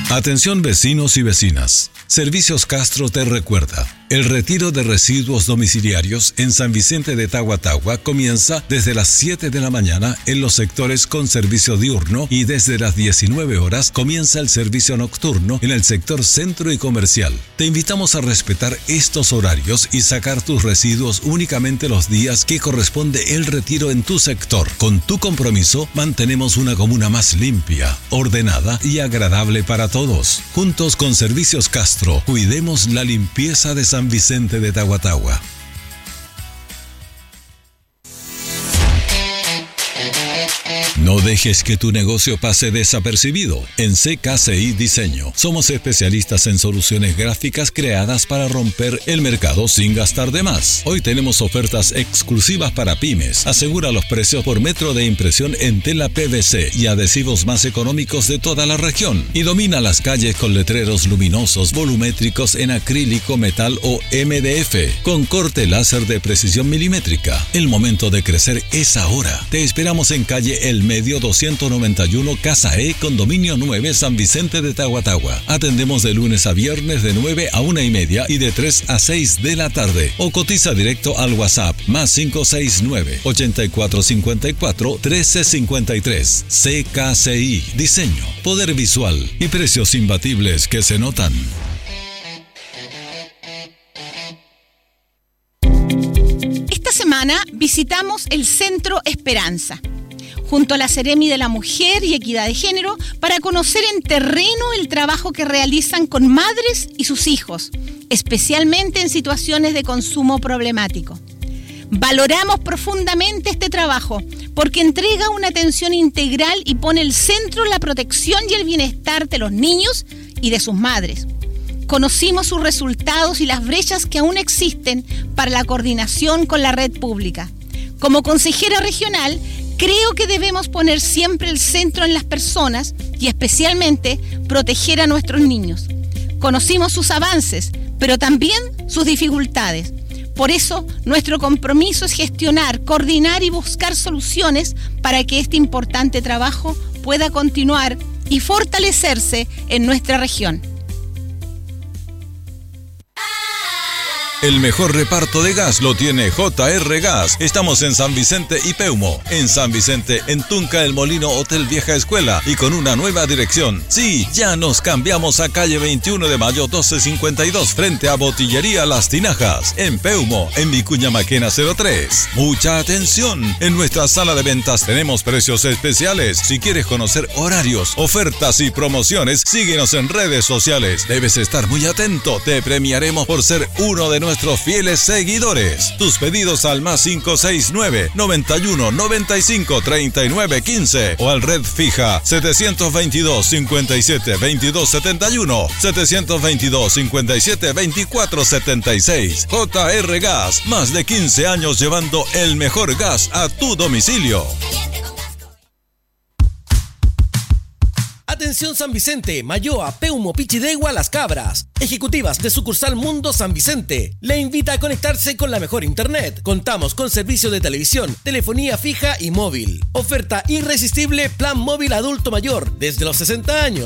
Atención vecinos y vecinas. Servicios Castro te recuerda. El retiro de residuos domiciliarios en San Vicente de Tahuatahua comienza desde las 7 de la mañana en los sectores con servicio diurno y desde las 19 horas comienza el servicio nocturno en el sector centro y comercial. Te invitamos a respetar estos horarios y sacar tus residuos únicamente los días que corresponde el retiro en tu sector. Con tu compromiso mantenemos una comuna más limpia, ordenada y agradable para todos. Juntos con Servicios Castro, cuidemos la limpieza de San Vicente de Tahuatahua. No dejes que tu negocio pase desapercibido. En CKCI Diseño somos especialistas en soluciones gráficas creadas para romper el mercado sin gastar de más. Hoy tenemos ofertas exclusivas para pymes. Asegura los precios por metro de impresión en tela PVC y adhesivos más económicos de toda la región. Y domina las calles con letreros luminosos volumétricos en acrílico, metal o MDF con corte láser de precisión milimétrica. El momento de crecer es ahora. Te esperamos en calle El Medio 291 Casa E, Condominio 9, San Vicente de Tahuatahua. Atendemos de lunes a viernes de 9 a 1:30 y de 3 a 6 de la tarde. O cotiza directo al WhatsApp +569 8454 1353. CKCI Diseño, poder visual y precios imbatibles que se notan. Esta semana visitamos el Centro Esperanza, junto a la Seremi de la Mujer y Equidad de Género, para conocer en terreno el trabajo que realizan con madres y sus hijos, especialmente en situaciones de consumo problemático. Valoramos profundamente este trabajo porque entrega una atención integral y pone el centro la protección y el bienestar de los niños y de sus madres. Conocimos sus resultados y las brechas que aún existen para la coordinación con la red pública. Como consejera regional, creo que debemos poner siempre el centro en las personas y especialmente proteger a nuestros niños. Conocimos sus avances, pero también sus dificultades. Por eso, nuestro compromiso es gestionar, coordinar y buscar soluciones para que este importante trabajo pueda continuar y fortalecerse en nuestra región. El mejor reparto de gas lo tiene JR Gas. Estamos en San Vicente y Peumo. En San Vicente, en Tunca El Molino Hotel Vieja Escuela y con una nueva dirección. Sí, ya nos cambiamos a calle 21 de Mayo 1252 frente a Botillería Las Tinajas. En Peumo, en Vicuña Maquena 03. Mucha atención. En nuestra sala de ventas tenemos precios especiales. Si quieres conocer horarios, ofertas y promociones, síguenos en redes sociales. Debes estar muy atento. Te premiaremos por ser uno de nuestros fieles seguidores. Tus pedidos al +569 91 95 39 15 o al red fija 722 57 22 71 722 57 24 76. JR Gas, más de 15 años llevando el mejor gas a tu domicilio. Atención San Vicente, Mayoa, Peumo, Pichidegua, Las Cabras. Ejecutivas de sucursal Mundo San Vicente. Le invita a conectarse con la mejor internet. Contamos con servicio de televisión, telefonía fija y móvil. Oferta irresistible, plan móvil adulto mayor, desde los 60 años.